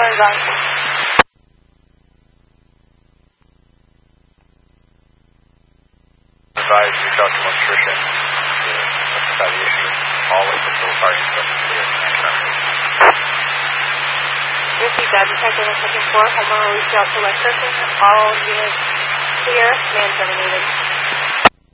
Orange on. Advise reach out to electrician to rectify the issue. All electrical parties are clear and terminated. Repeat that, detective on second floor, homeowner reached out to electrician, all units clear, man terminated.